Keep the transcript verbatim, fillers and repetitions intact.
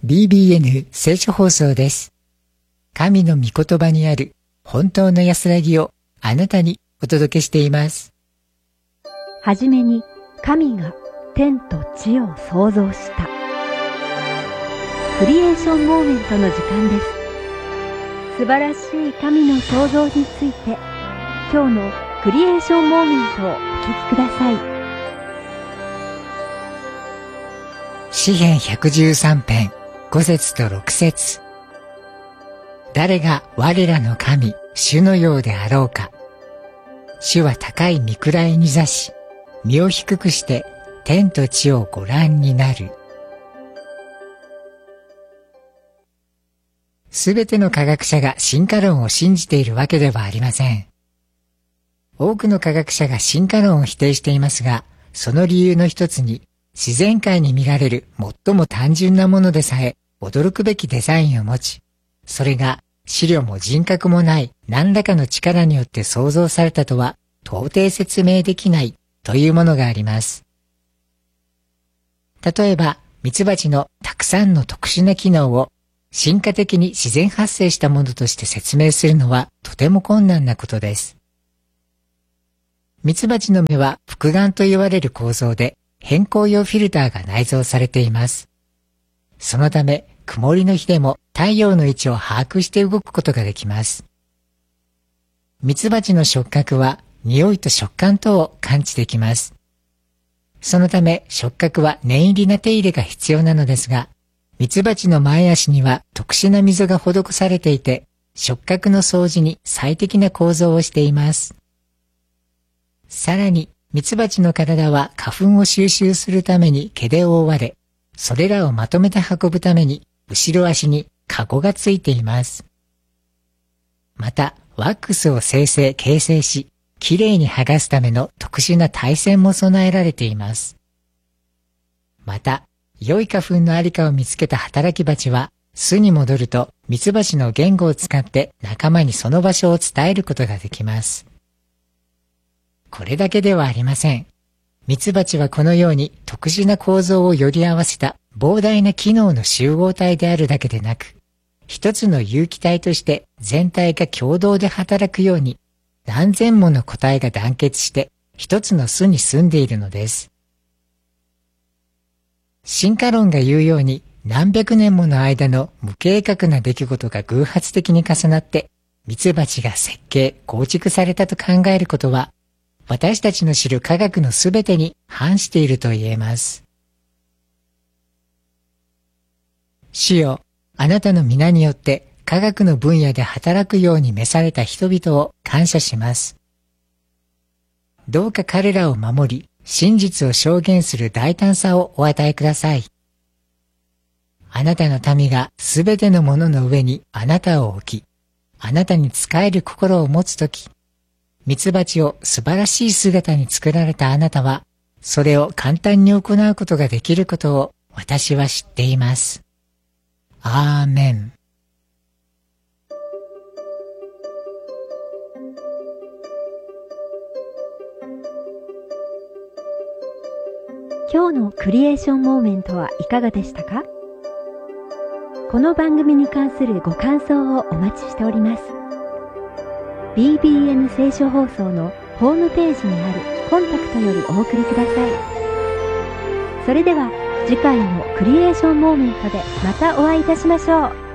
ビービーエヌ 聖書放送です。神の御言葉にある本当の安らぎをあなたにお届けしています。 はじめに神が天と地を創造した。クリエーションモーメントの時間です。素晴らしい神の創造について、今日のクリエーションモーメントをお聞きください。 詩編ひゃくじゅうさん編ご節とろく節。誰が我らの神主のようであろうか。主は高い御位に座し、身を低くして天と地をご覧になる。すべての科学者が進化論を信じているわけではありません。多くの科学者が進化論を否定していますが、その理由の一つに、自然界に見られる最も単純なものでさえ驚くべきデザインを持ち、それが思慮も人格もない何らかの力によって創造されたとは到底説明できないというものがあります。例えば、ミツバチのたくさんの特殊な機能を進化的に自然発生したものとして説明するのはとても困難なことです。ミツバチの目は複眼と言われる構造で、変光用フィルターが内蔵されています。そのため、曇りの日でも太陽の位置を把握して動くことができます。ミツバチの触覚は匂いと食感等を感知できます。そのため触覚は念入りな手入れが必要なのですが、ミツバチの前足には特殊な溝が施されていて、触覚の掃除に最適な構造をしています。さらに、ミツバチの体は花粉を収集するために毛で覆われ、それらをまとめて運ぶために後ろ足にカゴがついています。また、ワックスを生成・形成し、きれいに剥がすための特殊な耐線も備えられています。また、良い花粉のありかを見つけた働き蜂は、巣に戻るとミツバチの言語を使って仲間にその場所を伝えることができます。これだけではありません。ミツバチはこのように特殊な構造をより合わせた膨大な機能の集合体であるだけでなく、一つの有機体として全体が共同で働くように何千もの個体が団結して一つの巣に住んでいるのです。進化論が言うように何百年もの間の無計画な出来事が偶発的に重なってミツバチが設計・構築されたと考えることは、私たちの知る科学のすべてに反していると言えます。主よ、あなたの皆によって科学の分野で働くように召された人々を感謝します。どうか彼らを守り、真実を証言する大胆さをお与えください。あなたの民がすべてのものの上にあなたを置き、あなたに仕える心を持つとき、ミツバチを素晴らしい姿に作られたあなたは、それを簡単に行うことができることを私は知っています。アーメン。 今日のクリエーションモーメントはいかがでしたか？この番組に関するご感想をお待ちしております。ビービーエヌ 聖書放送のホームページにあるコンタクトよりお送りください。それでは次回のクリエーションモーメントでまたお会いいたしましょう。